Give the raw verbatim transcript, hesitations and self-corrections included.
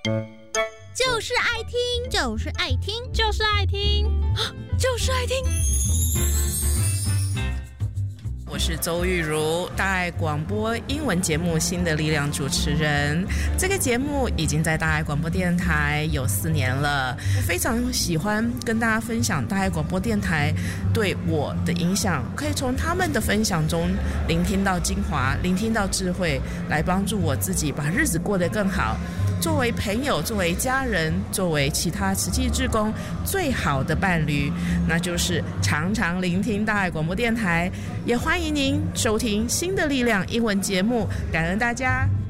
就是爱听， 就是爱听， 就是爱听， 就是爱听。 我是周玉如，大爱广播英文节目《新的力量》主持人。这个节目已经在大爱广播电台有四年了，我非常喜欢跟大家分享大爱广播电台对我的影响，可以从他们的分享中聆听到精华，聆听到智慧，来帮助我自己把日子过得更好。作为朋友，作为家人，作为其他慈济志工，最好的伴侣，那就是常常聆听大爱广播电台。也欢迎您收听新的力量英文节目，感恩大家。